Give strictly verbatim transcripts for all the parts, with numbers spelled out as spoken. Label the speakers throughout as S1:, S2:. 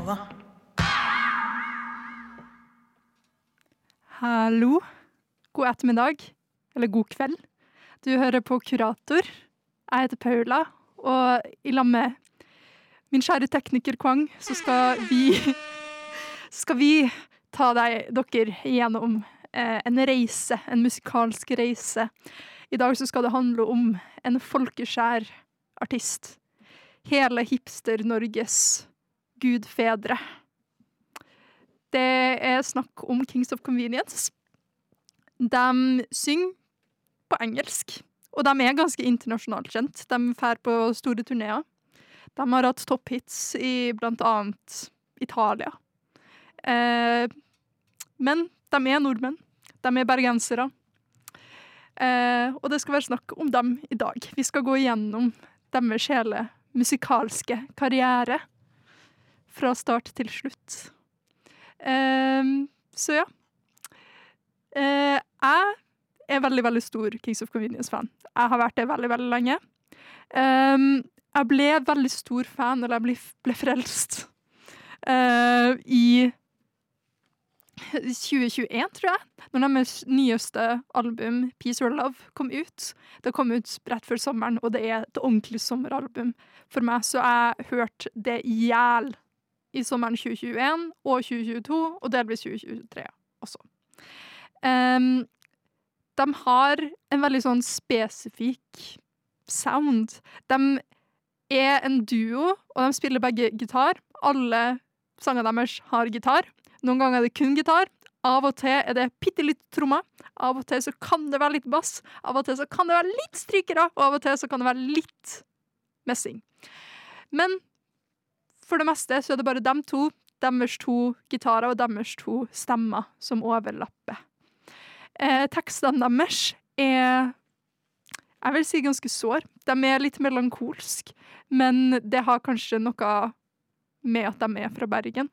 S1: Nova.
S2: Hallo. God ettermiddag. Eller god kveld. Du hører på Kurator. Jeg heter Paula, og i lag med min kjære tekniker Kwang, så skal vi, skal vi ta deg, dere gjennom eh, en reise, en musikalsk reise. I dag så skal det handle om en folkeskjær artist. Hele hipster-Norges gudfedre. Det er snakk om Kings of Convenience. De synger på engelsk, og de er ganske internasjonalt kjent. De fer på store turnéer. De har hatt topphits i blant annet Italia. Eh, men de er nordmenn. De er bergensere. Eh, og det skal være snakk om dem i dag. Vi skal gå igjennom deres hele musikalske karriere fra start til slutt. Eh, så ja. Eh, jeg er veldig, veldig stor Kings of Convenience-fan. Jeg har vært det veldig, veldig lenge. Eh, jeg ble veldig stor fan, eller jeg ble, ble frelst, eh, i tjue tjueen, tror jeg, når deres nyeste album, Peace or Love, kom ut. Det kom ut rett før sommeren, og det er et ordentlig sommeralbum for meg, så jeg hørte det ihjel i sommeren tjue tjueen og tjue tjueto, og delvis tjue tjuetre også. Um, de har en veldig sånn spesifikk sound. De er en duo, og de spiller begge gitar. Alle sangene deres har gitar. Noen ganger er det kun gitar. Av og til er det pittelitt trommer. Av og til så kan det være litt bass. Av og til så kan det være litt strykere. Og av og til så kan det være litt messing. Men for det meste så er det bare dem to, deres to gitarer og deres to stemmer som overlapper. Eh, tekstene deres er, jeg vil si, ganske sår. De er litt melankolsk, men det har kanskje noe med at de er fra Bergen.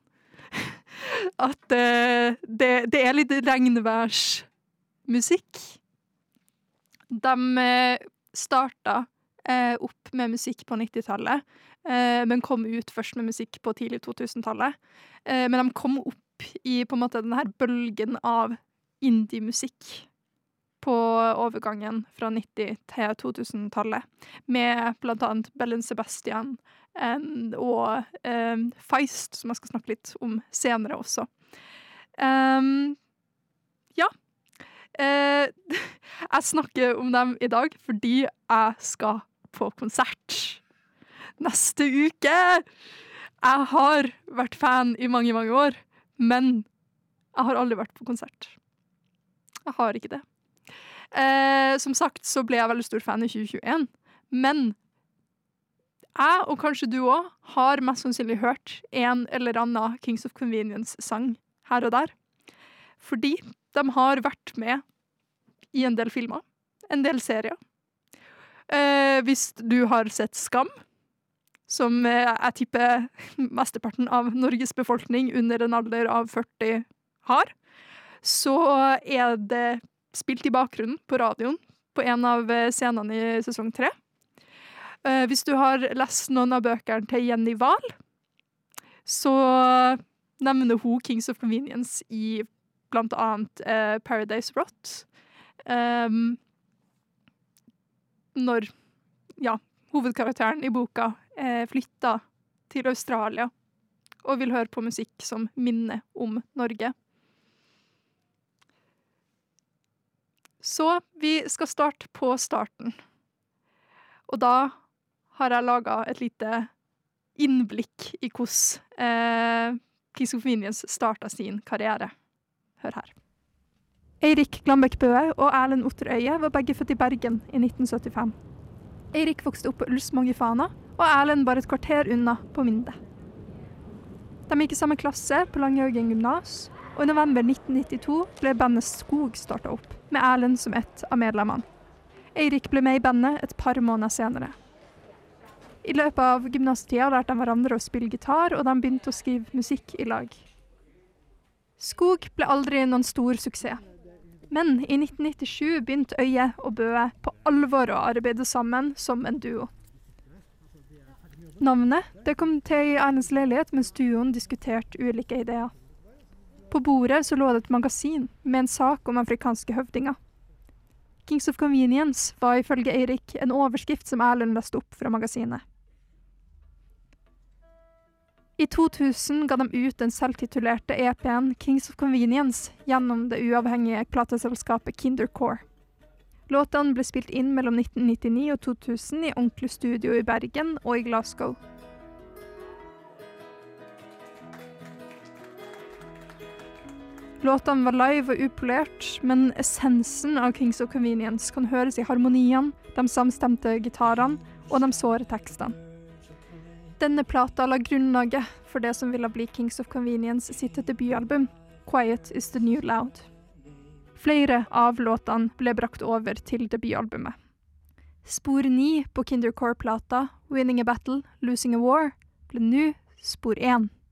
S2: At uh, det, det er litt regnværsmusikk. De uh, startet uh, opp med musikk på nittitallet, uh, men kom ut først med musikk på tidlig totusentallet. Uh, men de kom opp i på en måte denne bølgen av indie-musikk på overgangen fra nitti til totusentallet, med blant annet Belle and Sebastian um, og um, Feist, som jeg skal snakke litt om senere også. Um, ja. Uh, jeg snakker om dem i dag fordi jeg skal på konsert neste uke. Jeg har vært fan i mange, mange år, men jeg har aldri vært på konsert. Jeg har ikke det. Eh, som sagt så ble jeg veldig stor fan i tjue tjueen, men jeg, og kanskje du også, har mest sannsynlig hørt en eller annen Kings of Convenience-sang her og der. Fordi de har vært med i en del filmer, en del serier. Eh, hvis du har sett Skam, som eh, jeg tipper mesteparten av Norges befolkning under en alder av førti har, så er det spilt i bakgrunnen på radioen på en av scenene i sesong tre. Uh, hvis du har lest noen av bøkene til Jenny Wahl, så nevner hun Kings of Convenience i blant annet uh, Paradise Rot. Um, når ja, hovedkarakteren i boka uh, flytter til Australia og vil høre på musikk som minner om Norge. Så vi skal starte på starten. Og da har jeg laget et lite innblikk i hvordan eh, Kings of Convenience startet sin karriere. Hør her. Eirik Glambæk Bøe og Erlend Otterøye var begge født i Bergen i nitten syttifem. Eirik vokste opp på Ulsmåg i Fana, og Erlend bare et kvarter unna på Minde. De gikk i samme klasse på Langhaugen gymnas, og i november nitten nittito ble bandet Skog startet opp, med Erlend som ett av medlemmene. Eirik ble med i bandet et par måneder senere. I løpet av gymnastida lærte de hverandre å spille gitar, og de begynte å skrive musikk i lag. Skog ble aldri noen stor suksess. Men i nitten nittisju begynte Øye og Bøe på alvor å arbeide sammen som en duo. Navnet det kom til i Erlends leilighet mens duoen diskuterte ulike ideer. På bordet så lå det et magasin med en sak om afrikanske høvdinger. Kings of Convenience var ifølge Eirik en overskrift som Erlend leste opp fra magasinet. I to tusen ga de ut den selvtitulerte E P-en Kings of Convenience gjennom det uavhengige plateselskapet Kindercore. Låtene ble spilt inn mellom nitten nittini og to tusen i ordentlig studio i Bergen og i Glasgow. Låtene var live og upolert, men essensen av Kings of Convenience kan høres i harmoniene, de samstemte gitarene og de såre tekstene. Denne plata la grunnlaget for det som ville bli Kings of Convenience sitt debutalbum, Quiet is the New Loud. Flere av låtene ble brakt over til debutalbumet. Spor ni på Kindercore-plata, Winning a Battle, Losing a War, ble nå spor én.